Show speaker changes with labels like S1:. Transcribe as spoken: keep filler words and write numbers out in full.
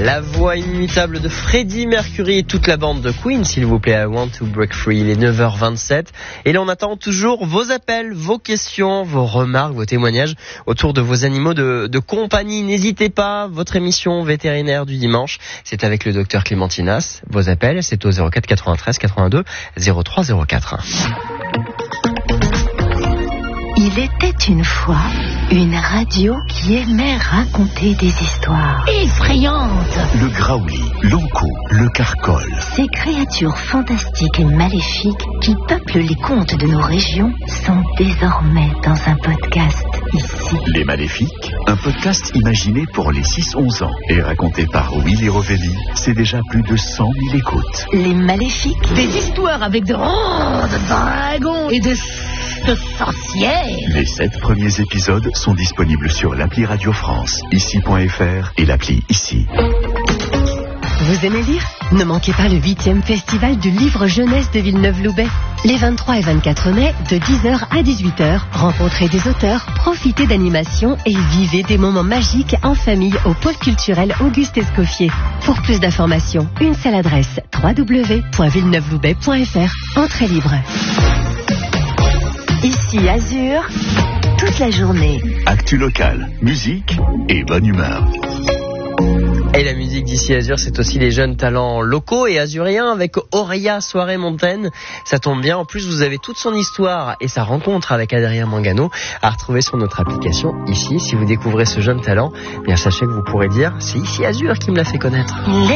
S1: La voix inimitable de Freddie Mercury et toute la bande de Queen, s'il vous plaît, I Want to Break Free. Il est neuf heures vingt-sept. Et là, on attend toujours vos appels, vos questions, vos remarques, vos témoignages autour de vos animaux de, de compagnie. N'hésitez pas, votre émission vétérinaire du dimanche, c'est avec le docteur Clémentinas. Vos appels, c'est au zéro quatre quatre-vingt-treize quatre-vingt-deux zéro trois zéro quatre.
S2: Il était une fois une radio qui aimait raconter des histoires effrayantes.
S3: Le graouli, l'encou, le carcol.
S2: Ces créatures fantastiques et maléfiques qui peuplent les contes de nos régions sont désormais dans un podcast ici.
S3: Les Maléfiques, un podcast imaginé pour les six onze ans et raconté par Willy Rovelli, c'est déjà plus de cent mille écoutes.
S2: Les Maléfiques,
S4: des histoires avec de grands dragons et de de sorcières.
S3: Les sept premiers épisodes sont disponibles sur l'appli Radio France, ici point f r et l'appli Ici.
S5: Vous aimez lire ? Ne manquez pas le huitième festival du livre jeunesse de Villeneuve-Loubet. Les vingt-trois et vingt-quatre mai, de dix heures à dix-huit heures, rencontrez des auteurs, profitez d'animations et vivez des moments magiques en famille au pôle culturel Auguste Escoffier. Pour plus d'informations, une seule adresse, w w w point villeneuve loubet point f r. Entrée libre.
S2: Ici Azur, toute la journée.
S3: Actu locale, musique et bonne humeur.
S1: Et la musique d'ici Azur, c'est aussi les jeunes talents locaux et azuriens avec Auréa Soirée Montaine. Ça tombe bien, en plus vous avez toute son histoire et sa rencontre avec Adrien Mangano à retrouver sur notre application ici. Si vous découvrez ce jeune talent, bien sachez que vous pourrez dire c'est ici Azur qui me l'a fait connaître.